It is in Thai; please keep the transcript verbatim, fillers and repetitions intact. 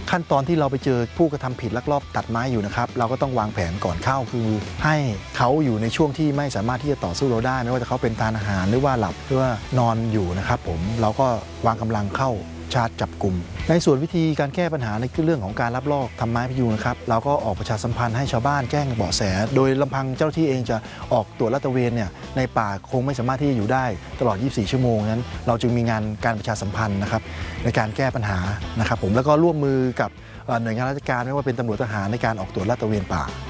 ขั้นตอนที่เราไปเจอผู้กระทำผิดลักลอบตัดไม้อยู่นะครับเราก็ต้องวางแผนก่อนเข้าคือให้เขาอยู่ในช่วงที่ไม่สามารถที่จะต่อสู้เราได้ไม่ว่าจะเขาเป็นทานอาหารหรือว่าหลับหรือว่านอนอยู่นะครับผมเราก็วางกำลังเข้าชาร์จจับกลุ่มในส่วนวิธีการแก้ปัญหาในเรื่องของการลักลอบทำไม้พยุงนะครับเราก็ออกประชาสัมพันธ์ให้ชาวบ้านแจ้งเบาะแสโดยลำพังเจ้าหน้าที่เองจะออกตรวจลาดตระเวนเนี่ยในป่าคงไม่สามารถที่จะอยู่ได้ตลอดยี่สิบสี่ชั่วโมงนั้นเราจึงมีงานการประชาสัมพันธ์นะครับในการแก้ปัญหานะครับผมแล้วก็ร่วมมือกับหน่วยงานราชการไม่ว่าเป็นตำรวจทหารในการออกตรวจลาดตระเวนป่า